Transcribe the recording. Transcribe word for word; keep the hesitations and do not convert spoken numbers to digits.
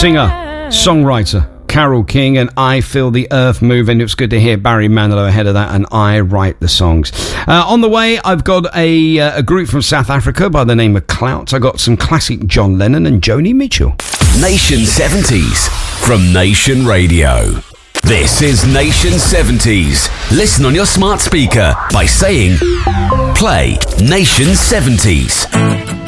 Singer, songwriter, Carole King, and I Feel the Earth Move, and it was good to hear Barry Manilow ahead of that, and I Write the Songs. Uh, on the way, I've got a, uh, a group from South Africa by the name of Clout. I got some classic John Lennon and Joni Mitchell. Nation seventies from Nation Radio. This is Nation seventies. Listen on your smart speaker by saying, play Nation seventies.